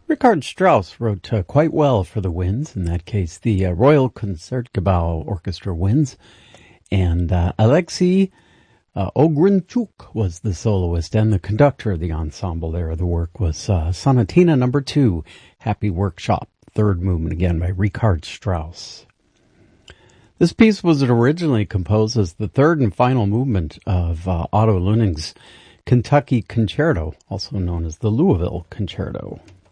Richard Strauss wrote quite well for the winds. In that case, the Royal Concertgebouw Orchestra winds. And Alexei Ogrinchuk was the soloist and the conductor of the ensemble there. The work was Sonatina No. 2, Happy Workshop, third movement again by Richard Strauss. This piece was originally composed as the third and final movement of Otto Luenning's Kentucky Concerto, also known as the Louisville Concerto.